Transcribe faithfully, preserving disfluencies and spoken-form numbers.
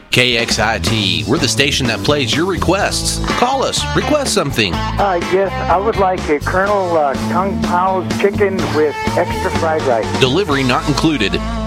K X I T, we're the station that plays your requests. Call us, request something. Uh, yes, I would like a Colonel uh, Kung Pao's chicken with extra fried rice. Delivery not included.